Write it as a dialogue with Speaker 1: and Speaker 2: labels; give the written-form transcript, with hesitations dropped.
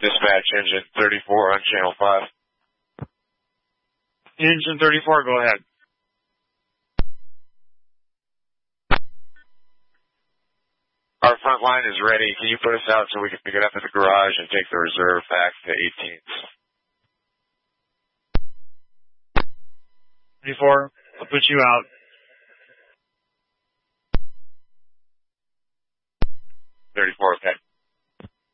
Speaker 1: Dispatch engine 34 on channel 5.
Speaker 2: Engine 34, go ahead.
Speaker 1: Our front line is ready. Can you put us out so we can pick it up at the garage and take the reserve back to 18th?
Speaker 2: 34, I'll put you out.
Speaker 1: 34, okay.